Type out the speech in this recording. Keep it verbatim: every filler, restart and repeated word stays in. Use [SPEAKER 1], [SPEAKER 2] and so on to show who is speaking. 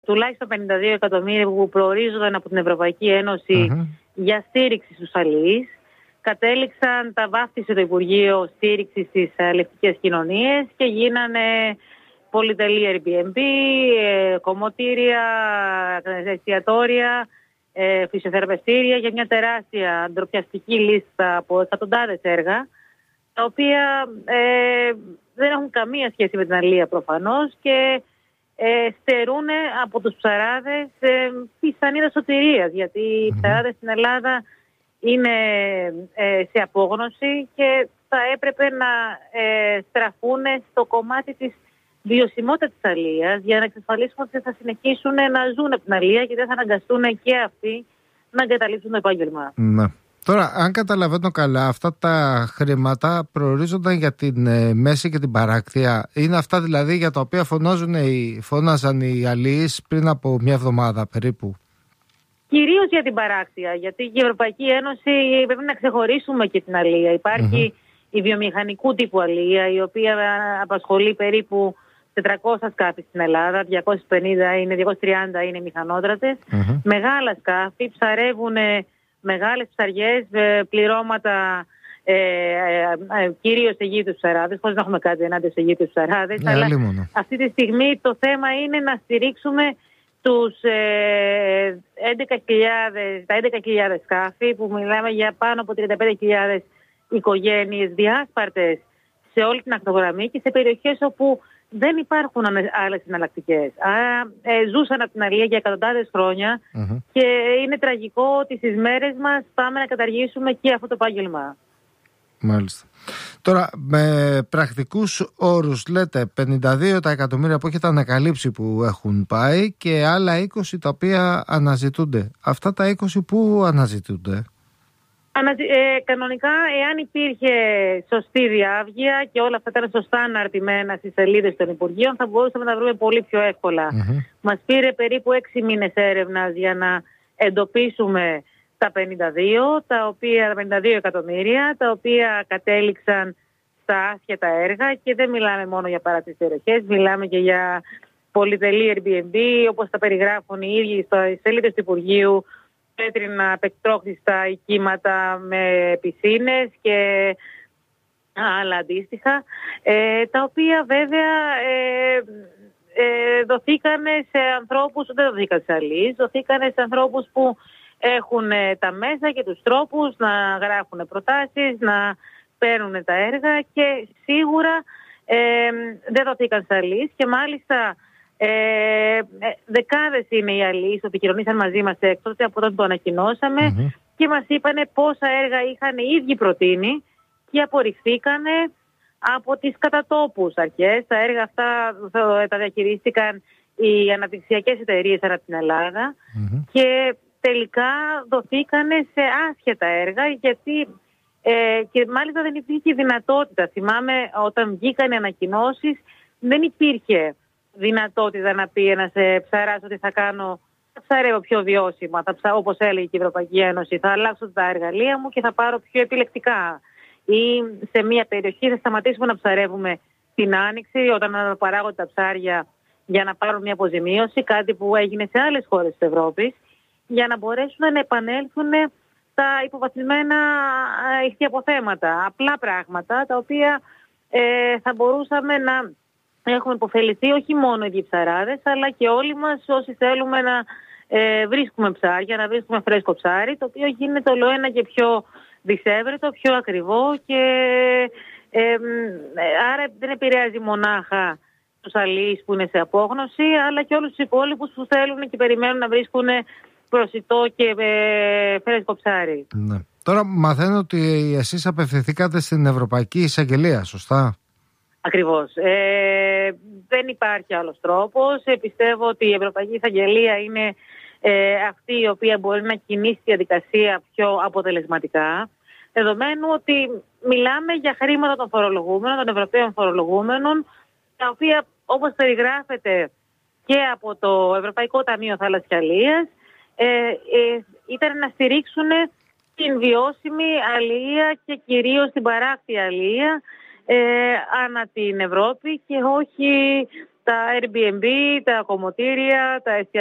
[SPEAKER 1] τουλάχιστον πενήντα δύο εκατομμύρια που προορίζονταν από την Ευρωπαϊκή Ένωση mm-hmm. για στήριξη στους αλληλείς. Κατέληξαν, τα βάφτισε το Υπουργείο Στήριξης στις αλληλευτικές κοινωνίες και γίνανε πολυτελή Airbnb, κομμωτήρια, εστιατόρια, φυσιοθεραπευτήρια για μια τεράστια ντροπιαστική λίστα από εκατοντάδες έργα, τα οποία ε, δεν έχουν καμία σχέση με την αλληλεία προφανώς και ε, στερούν από τους ψαράδες ε, πιθανή σωτηρίας, γιατί οι ψαράδες στην Ελλάδα είναι ε, σε απόγνωση και θα έπρεπε να ε, στραφούν στο κομμάτι της βιωσιμότητας της αλληλείας για να εξασφαλίσουμε ότι θα συνεχίσουν να ζουν από την αλληλεία και δεν θα αναγκαστούν και αυτοί να εγκαταλείψουν το επάγγελμα.
[SPEAKER 2] Ναι. Τώρα, αν καταλαβαίνω καλά, αυτά τα χρήματα προορίζονταν για την ε, μέση και την παράκτεια. Είναι αυτά δηλαδή για τα οποία φωνάζουν οι, φώναζαν οι αλληλείς πριν από μια εβδομάδα περίπου. Κυρίως
[SPEAKER 1] για την παράκτεια, γιατί η Ευρωπαϊκή Ένωση πρέπει να ξεχωρίσουμε και την αλληλεία. Υπάρχει mm-hmm. η βιομηχανικού τύπου αλληλεία, η οποία απασχολεί περίπου τετρακόσια σκάφη στην Ελλάδα, διακόσιες πενήντα είναι, διακόσιες τριάντα είναι μηχανόδρατες. Mm-hmm. Μεγάλα σκάφη, ψαρεύουν μεγάλες ψαριές, πληρώματα ε, ε, ε, κυρίως Αιγύπτους ψαράδες, χωρίς να έχουμε κάτι ενάντια στους Αιγύπτους ψαράδες. Yeah, αλλά λίμωνο. Αυτή τη στιγμή το θέμα είναι να στηρίξουμε τους ε, έντεκα χιλιάδες, τα έντεκα χιλιάδες σκάφη, που μιλάμε για πάνω από τριάντα πέντε χιλιάδες οικογένειες διάσπαρτες σε όλη την ακτογραμμή και σε περιοχές όπου δεν υπάρχουν άλλες εναλλακτικές. Άρα ε, ζούσαν από την αλληλεία για εκατοντάδες χρόνια mm-hmm. και είναι τραγικό ότι στις μέρες μας πάμε να καταργήσουμε και αυτό το επάγγελμα.
[SPEAKER 2] Μάλιστα. Τώρα, με πρακτικούς όρους λέτε πενήντα δύο τα εκατομμύρια που έχετε ανακαλύψει που έχουν πάει και άλλα είκοσι τα οποία αναζητούνται. Αυτά τα είκοσι που αναζητούνται?
[SPEAKER 1] Αναζη... Ε, κανονικά, εάν υπήρχε σωστή διάβγεια και όλα αυτά ήταν σωστά αναρτημένα στις σελίδες των Υπουργείων, θα μπορούσαμε να τα βρούμε πολύ πιο εύκολα. Mm-hmm. Μας πήρε περίπου έξι μήνες έρευνας για να εντοπίσουμε τα πενήντα δύο, τα οποία, τα πενήντα δύο εκατομμύρια, τα οποία κατέληξαν στα άσχετα έργα και δεν μιλάμε μόνο για παράτησες περιοχές, μιλάμε και για πολυτελή Airbnb, όπως τα περιγράφουν οι ίδιοι στις σελίδες του Υπουργείου, πέτρινα πεκτρόχριστα οικίματα με πισίνες και άλλα αντίστοιχα, ε, τα οποία βέβαια ε, ε, δοθήκανε σε ανθρώπους, δεν δοθήκαν σε αλληλείς, δοθήκανε σε ανθρώπους που έχουν ε, τα μέσα και τους τρόπους να γράφουν προτάσεις, να παίρνουν τα έργα και σίγουρα ε, δεν δοθήκαν σε αλληλείς και μάλιστα Ε, δεκάδες είναι οι αλληλείς που επικοινωνήσαν μαζί μας έκτοτε από όταν το ανακοινώσαμε mm-hmm. και μας είπανε πόσα έργα είχαν οι ίδιοι προτείνει και απορριφθήκανε από τις κατατόπους αρχές. Τα έργα αυτά τα διαχειρίστηκαν οι αναπτυξιακές εταιρείες ανά την Ελλάδα mm-hmm. και τελικά δοθήκανε σε άσχετα έργα γιατί ε, και μάλιστα δεν υπήρχε δυνατότητα. Θυμάμαι όταν βγήκαν οι ανακοινώσεις δεν υπήρχε δυνατότητα να πει ένας ψαράς ότι θα κάνω, θα ψαρεύω πιο βιώσιμα, θα ψα... όπως έλεγε και η Ευρωπαϊκή Ένωση, θα αλλάξω τα εργαλεία μου και θα πάρω πιο επιλεκτικά. Ή σε μια περιοχή θα σταματήσουμε να ψαρεύουμε την Άνοιξη όταν παράγονται τα ψάρια για να πάρουν μια αποζημίωση, κάτι που έγινε σε άλλες χώρες της Ευρώπης, για να μπορέσουν να επανέλθουν τα υποβαθμισμένα ηχθιαποθέματα, απλά πράγματα, τα οποία ε, θα μπορούσαμε να έχουμε υποφεληθεί όχι μόνο οι διψαράδες, αλλά και όλοι μας όσοι θέλουμε να ε, βρίσκουμε ψάρια, να βρίσκουμε φρέσκο ψάρι, το οποίο γίνεται όλο ένα και πιο δυσέβρετο, πιο ακριβό και ε, ε, άρα δεν επηρεάζει μονάχα τους αλληλείς που είναι σε απόγνωση, αλλά και όλους τους υπόλοιπους που θέλουν και περιμένουν να βρίσκουν προσιτό και ε, φρέσκο ψάρι.
[SPEAKER 2] Ναι. Τώρα μαθαίνω ότι εσείς απευθυνθήκατε στην Ευρωπαϊκή Εισαγγελία, σωστά?
[SPEAKER 1] Ακριβώς. Ε, δεν υπάρχει άλλος τρόπος. Ε, πιστεύω ότι η Ευρωπαϊκή Εισαγγελία είναι ε, αυτή η οποία μπορεί να κινήσει τη διαδικασία πιο αποτελεσματικά, δεδομένου ότι μιλάμε για χρήματα των φορολογούμενων, των Ευρωπαίων φορολογούμενων, τα οποία όπως περιγράφεται και από το Ευρωπαϊκό Ταμείο Θαλασσιαλίας ε, ε, ήταν να στηρίξουν την βιώσιμη αλληλεία και κυρίως την παράκτια αλληλεία Ε, ανά την Ευρώπη και όχι τα Airbnb, τα κομμωτήρια, τα